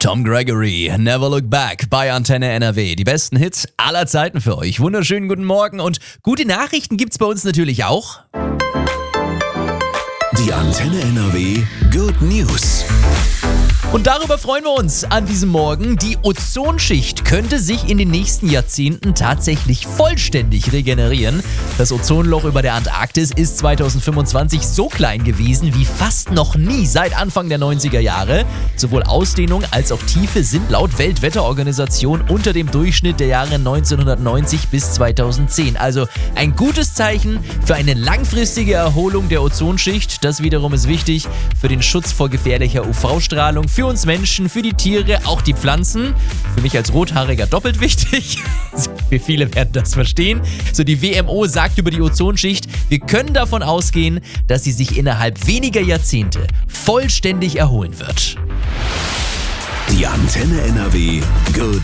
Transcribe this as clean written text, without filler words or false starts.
Tom Gregory, Never Look Back bei Antenne NRW. Die besten Hits aller Zeiten für euch. Wunderschönen guten Morgen und gute Nachrichten gibt's bei uns natürlich auch. Die Antenne NRW Good News. Und darüber freuen wir uns an diesem Morgen. Die Ozonschicht könnte sich in den nächsten Jahrzehnten tatsächlich vollständig regenerieren. Das Ozonloch über der Antarktis ist 2025 so klein gewesen wie fast noch nie seit Anfang der 90er Jahre. Sowohl Ausdehnung als auch Tiefe sind laut Weltwetterorganisation unter dem Durchschnitt der Jahre 1990 bis 2010. Also ein gutes Zeichen für eine langfristige Erholung der Ozonschicht. Das wiederum ist wichtig für den Schutz vor gefährlicher UV-Strahlung, für uns Menschen, für die Tiere, auch die Pflanzen. Für mich als Rothaariger doppelt wichtig. Für viele werden das verstehen. So, die WMO sagt über die Ozonschicht, wir können davon ausgehen, dass sie sich innerhalb weniger Jahrzehnte vollständig erholen wird. Die Antenne NRW Good